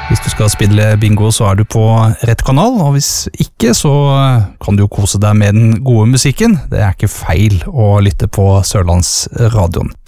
Hvis du skal spille bingo, så er du på rett kanal, og hvis ikke, så kan du jo kose deg med den gode musikken. Det er ikke feil å lytte på Sørlandsradioen.